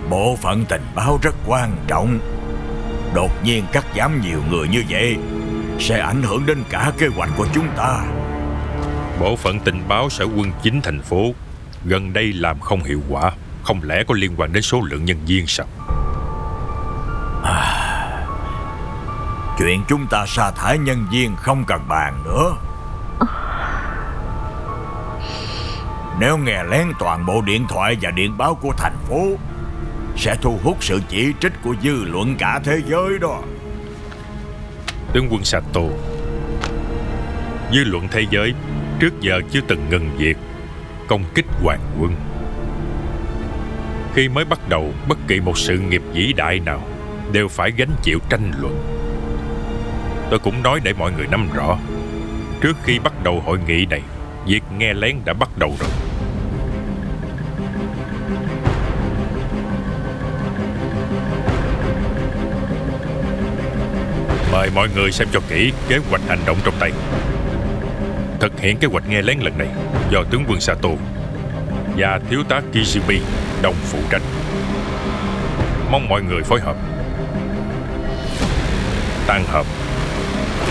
Bộ phận tình báo rất quan trọng. Đột nhiên cắt giảm nhiều người như vậy sẽ ảnh hưởng đến cả kế hoạch của chúng ta. Bộ phận tình báo sở quân chính thành phố gần đây làm không hiệu quả. Không lẽ có liên quan đến số lượng nhân viên sao? Chuyện chúng ta sa thải nhân viên không cần bàn nữa. Nếu nghe lén toàn bộ điện thoại và điện báo của thành phố sẽ thu hút sự chỉ trích của dư luận cả thế giới đó. Tướng quân Sato, dư luận thế giới trước giờ chưa từng ngừng việc công kích hoàng quân. Khi mới bắt đầu bất kỳ một sự nghiệp vĩ đại nào đều phải gánh chịu tranh luận. Tôi cũng nói để mọi người nắm rõ, trước khi bắt đầu hội nghị này, việc nghe lén đã bắt đầu rồi. Mời mọi người xem cho kỹ kế hoạch hành động trong tay. Thực hiện kế hoạch nghe lén lần này do tướng quân Sato và thiếu tá Kizumi đồng phụ trách. Mong mọi người phối hợp. Tan họp.